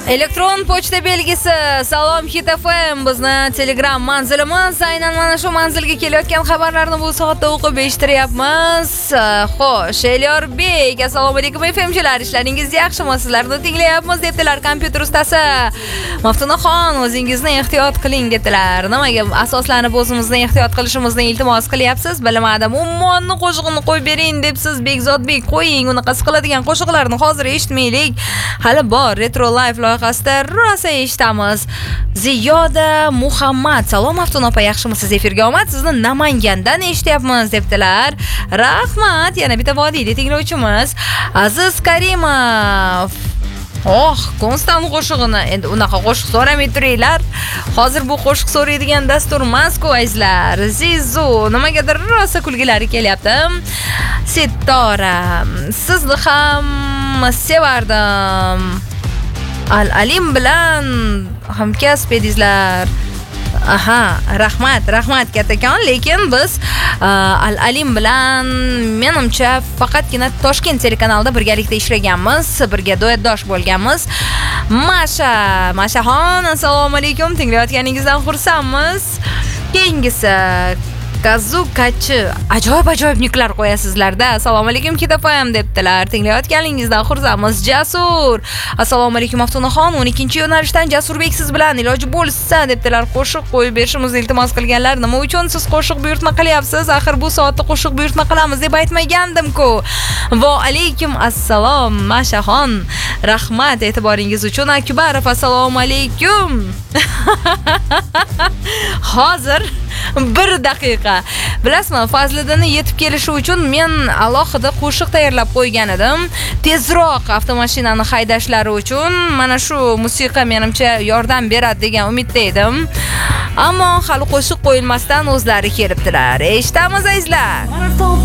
Elektron pochta belgisi Salom Hit FM bizni Telegram manzilimiz. Aynan mana shu manzilga kelayotgan xabarlarni bu soatda o'qib eshittiryapmiz. Xo'sh, Elyorbek, assalomu alaykum FMchilar, ishlaringiz yaxshimi? Sizlarni tinglayapmiz debdilar kompyuter ustasi. Maftunaxon, o'zingizni ehtiyot qiling debdilar. Nimaga asoslanib o'zimizni ehtiyot qilishimizni iltimos qilyapsiz? Bilmadim. Ummonni qo'shig'ini qo'yib bering debsiz. Bekzodbek, qo'ying. Uni qiladigan qo'shiqlarni hozir eshitmaylik. Hali bor Retro Life loyihasida rosa eshitamiz. Ziyoda Muhammad, salom Aftun opa, yaxshimisiz? Efirga omad, sizni Namangandan eshityapmiz debdilar. Rahmat, yana bitta vodiyda tinglovchimiz Aziz Karimov. Konstant qo'shig'ini endi unaqa qo'shiq so'ramay turinglar. Hozir bu qo'shiq so'raydigan dastur emas-ku azizlar. Zizu, nimagadir rosa kulgilari kelyapti. Sitora, sizni ham sevardim. Al-Alim bilan hamkasb edingizlar. Rahmat kattakon, lekin biz Al-Alim bilan menimcha faqatgina Toshkent telekanalida birgalikda ishlaganmiz, birga duetdosh bo'lganmiz. Mashaxon, assalomu alaykum, tinglayotganingizdan xursandmiz. Keyingisi Kazukachi, ajoyib niklar qo'yasizlarda. Assalomu alaykum Kitafam debdilar. Tinglayotganingizdan xursandmiz. Jasur, assalomu alaykum Aftunaxon, 12-yo'nalishdan Jasurbek siz bilan iloji bo'lsa debdilar. Qo'shiq qo'yib berishimizni iltimos qilganlar. Nima uchun siz qo'shiq buyurtma qilyapsiz? Axir bu soatda qo'shiq buyurtma qilamiz deb aytmagandim-ku. Va alaykum assalom Mashaxon. Rahmat e'tiboringiz uchun. Akbarov, assalomu alaykum. Hozir 1 daqiqa. Bilasizmi, Fazliddinni yetib kelishi uchun men alohida qo'shiq tayyorlab qo'ygan edim. Tezroq avtomashinani haydashlari uchun mana shu musiqa menimcha yordam beradi degan umidda edim. Ammo hali qo'shiq qo'yilmasdan o'zlari kelibdilar. Eshitamiz azizlar.